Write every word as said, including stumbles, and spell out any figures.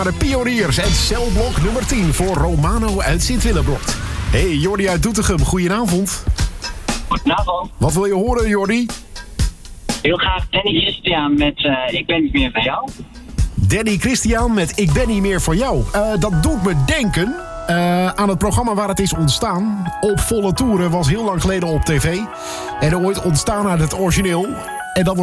De pioniers en celblok nummer tien voor Romano uit Sint-Willebrokt. Hey, Jordi uit Doetinchem, goedenavond. Goedenavond. Wat wil je horen, Jordi? Heel graag Danny Christian met uh, Ik ben niet meer van jou. Danny Christian met Ik ben niet meer van jou. Uh, dat doet me denken uh, aan het programma waar het is ontstaan. Op volle toeren was heel lang geleden op tv. En ooit ontstaan uit het origineel. En dat was